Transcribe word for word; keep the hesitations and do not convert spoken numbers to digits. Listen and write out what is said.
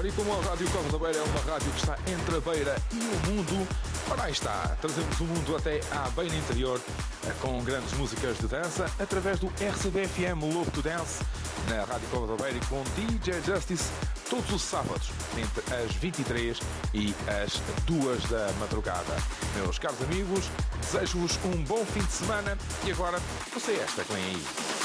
e como a Rádio Cova da Beira é uma rádio que está entre a Beira e o mundo, ora aí está, trazemos o mundo até à Beira Interior, com grandes músicas de dança, através do R C B F M Love to Dance, na Rádio Cova da Beira e com D J Justice, todos os sábados, entre as vinte e três e as duas da madrugada. Meus caros amigos, desejo-vos um bom fim de semana e agora, não sei esta que vem aí.